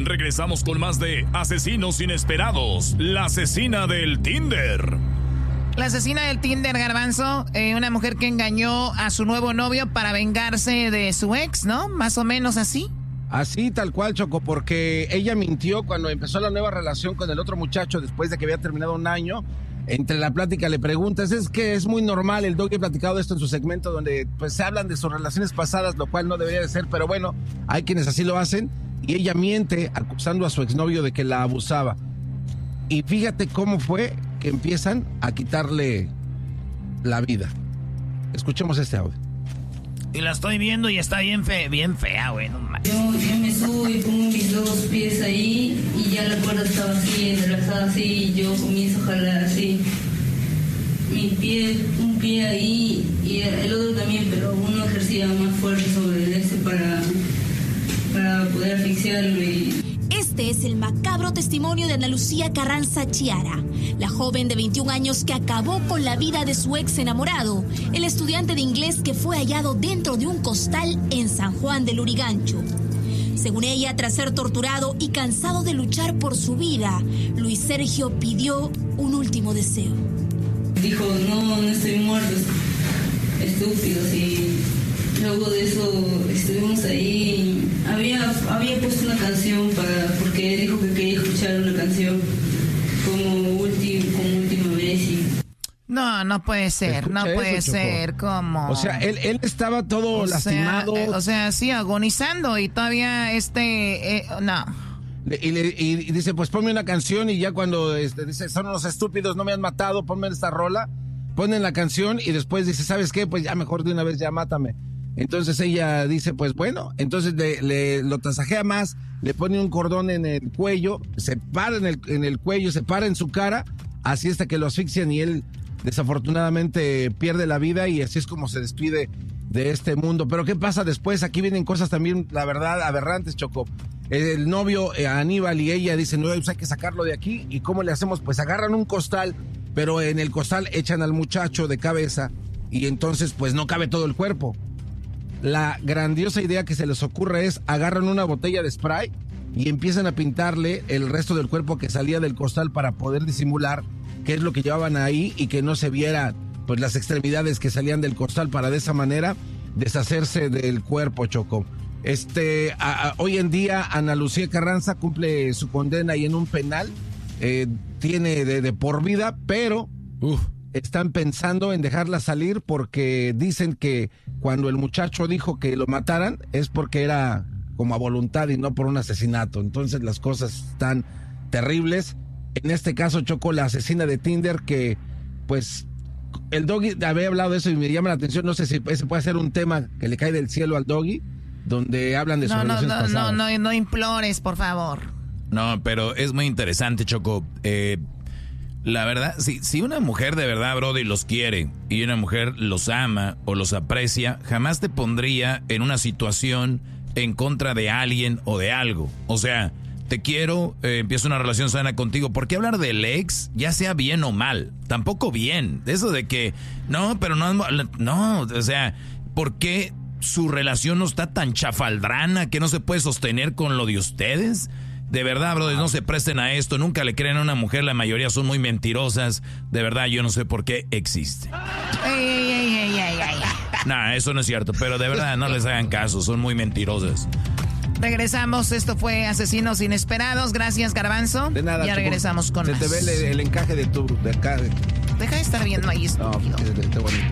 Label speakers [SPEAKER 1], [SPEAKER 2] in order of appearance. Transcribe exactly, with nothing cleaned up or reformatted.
[SPEAKER 1] Regresamos con más de Asesinos Inesperados, la asesina del Tinder.
[SPEAKER 2] La asesina del Tinder, Garbanzo, eh, una mujer que engañó a su nuevo novio para vengarse de su ex, ¿no? Más o menos así.
[SPEAKER 3] Así, tal cual, Choco, porque ella mintió cuando empezó la nueva relación con el otro muchacho después de que había terminado un año. Entre la plática le preguntas, es que es muy normal, el Doggy ha platicado esto en su segmento donde pues se hablan de sus relaciones pasadas, lo cual no debería de ser, pero bueno, hay quienes así lo hacen, y ella miente acusando a su exnovio de que la abusaba. Y fíjate cómo fue que empiezan a quitarle la vida. Escuchemos este audio.
[SPEAKER 2] Y la estoy viendo y está bien, fe, bien fea, güey. No
[SPEAKER 4] yo, yo me subo y pongo mis dos pies ahí y ya la cuerda estaba así, entrelazada así, y yo comienzo a jalar así. Mi pie, un pie ahí y el otro también, pero uno ejercía más fuerza sobre el ese para, para poder asfixiarlo y...
[SPEAKER 5] Este es el macabro testimonio de Ana Lucía Carranza Chiara, la joven de veintiún años que acabó con la vida de su ex enamorado, el estudiante de inglés que fue hallado dentro de un costal en San Juan del Lurigancho. Según ella, tras ser torturado y cansado de luchar por su vida, Luis Sergio pidió un último deseo.
[SPEAKER 4] Dijo, no, no estoy muerto, estúpidos, y luego de eso estuvimos ahí. Había, había puesto una canción para, porque él dijo que quería escuchar una canción como, ulti, como última vez. Y...
[SPEAKER 2] No, no puede ser, no puede
[SPEAKER 3] eso,
[SPEAKER 2] ser, ¿cómo?
[SPEAKER 3] O sea, él, él estaba todo
[SPEAKER 2] o
[SPEAKER 3] lastimado.
[SPEAKER 2] Sea, o sea, sí, agonizando y todavía este, eh, no.
[SPEAKER 3] Y, le, y dice, pues ponme una canción y ya cuando este, dice, son unos estúpidos, no me han matado, ponme esta rola, ponen la canción y después dice, ¿sabes qué? Pues ya mejor de una vez ya mátame. Entonces ella dice, pues bueno, entonces le, le lo tasajea más, le pone un cordón en el cuello, se para en el, en el cuello, se para en su cara, así hasta que lo asfixian y él desafortunadamente pierde la vida y así es como se despide de este mundo. Pero ¿qué pasa después? Aquí vienen cosas también, la verdad, aberrantes, Choco. El novio eh, Aníbal y ella dicen, no, pues hay que sacarlo de aquí. ¿Y cómo le hacemos? Pues agarran un costal, pero en el costal echan al muchacho de cabeza y entonces pues no cabe todo el cuerpo. La grandiosa idea que se les ocurre es agarran una botella de spray y empiezan a pintarle el resto del cuerpo que salía del costal para poder disimular qué es lo que llevaban ahí y que no se viera pues las extremidades que salían del costal para de esa manera deshacerse del cuerpo, Choco. Este, a, a, hoy en día Ana Lucía Carranza cumple su condena y en un penal eh, tiene de, de por vida, pero uf, están pensando en dejarla salir porque dicen que cuando el muchacho dijo que lo mataran es porque era como a voluntad y no por un asesinato. Entonces las cosas están terribles. En este caso, Choco, la asesina de Tinder, que pues el Doggy había hablado de eso y me llama la atención. No sé si ese puede ser un tema que le cae del cielo al Doggy, donde hablan de sus
[SPEAKER 2] no,
[SPEAKER 3] relaciones
[SPEAKER 2] no, no,
[SPEAKER 3] pasadas.
[SPEAKER 2] No, no, no implores, por favor.
[SPEAKER 6] No, pero es muy interesante, Choco. Eh, la verdad, si, si una mujer de verdad, Brody, los quiere y una mujer los ama o los aprecia, jamás te pondría en una situación en contra de alguien o de algo. O sea, te quiero, eh, empiezo una relación sana contigo. ¿Por qué hablar del ex, ya sea bien o mal? Tampoco bien. Eso de que, no, pero no, no, o sea, ¿por qué su relación no está tan chafaldrana que no se puede sostener con lo de ustedes? De verdad, brothers, no se presten a esto. Nunca le creen a una mujer. La mayoría son muy mentirosas. De verdad, yo no sé por qué existe.
[SPEAKER 2] Ey, ey, ey, ey, ey, ey.
[SPEAKER 6] Nah, eso no es cierto. Pero de verdad, no les hagan caso. Son muy mentirosas.
[SPEAKER 2] Regresamos. Esto fue Asesinos Inesperados. Gracias, Garbanzo.
[SPEAKER 3] De nada,
[SPEAKER 2] ya
[SPEAKER 3] Choco.
[SPEAKER 2] regresamos con
[SPEAKER 3] Se
[SPEAKER 2] más.
[SPEAKER 3] te ve el, el encaje de tu... De acá.
[SPEAKER 2] Deja de estar viendo ahí, estúpido.
[SPEAKER 3] No, qué bonito.